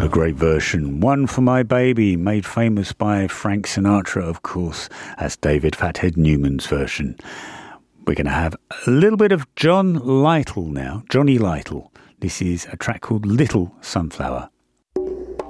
A great version, One for My Baby, made famous by Frank Sinatra, of course, as David Fathead Newman's version. We're going to have a little bit of John Lytle now, Johnny Lytle. This is a track called Little Sunflower.